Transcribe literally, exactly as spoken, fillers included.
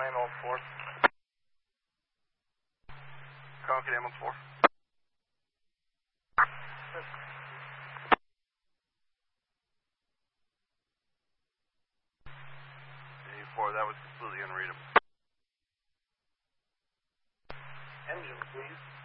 nine oh four. Concord ambulance four. eighty-four, that was completely unreadable. Engine, please.